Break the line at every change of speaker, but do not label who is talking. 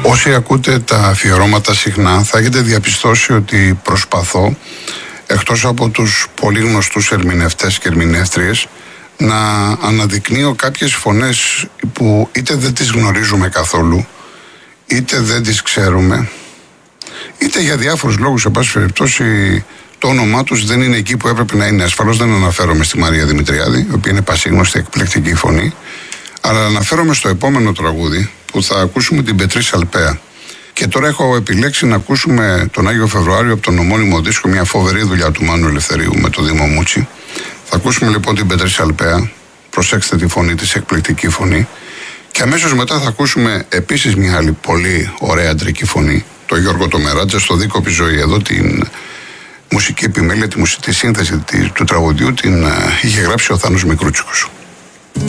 Όσοι ακούτε τα αφιερώματα συχνά θα έχετε διαπιστώσει ότι προσπαθώ, εκτός από τους πολύ γνωστούς ερμηνευτές και ερμηνεύτριες, να αναδεικνύω κάποιες φωνές που είτε δεν τις γνωρίζουμε καθόλου, είτε δεν τις ξέρουμε, είτε για διάφορους λόγους, σε πάση περιπτώσει, το όνομά τους δεν είναι εκεί που έπρεπε να είναι. Ασφαλώς δεν αναφέρομαι στη Μαρία Δημητριάδη, η οποία είναι πασίγνωστη, εκπληκτική φωνή, αλλά αναφέρομαι στο επόμενο τραγούδι που θα ακούσουμε, την Πετρίσα Αλπαία. Και τώρα έχω επιλέξει να ακούσουμε τον Άγιο Φεβρουάριο από τον ομώνυμο δίσκο, μια φοβερή δουλειά του Μάνου Ελευθερίου με το Δήμο Μούτσι. Θα ακούσουμε λοιπόν την Πετρίσα Αλπαία. Προσέξτε τη φωνή της, εκπληκτική φωνή. Και αμέσως μετά θα ακούσουμε επίσης μια άλλη πολύ ωραία αντρική φωνή, το Γιώργο το Μεράτζα, στο Δίκοπη Ζωή. Εδώ την μουσική επιμέλεια, τη σύνθεση του τραγουδιού την είχε γράψει ο Θάνος Μικρούτσικος.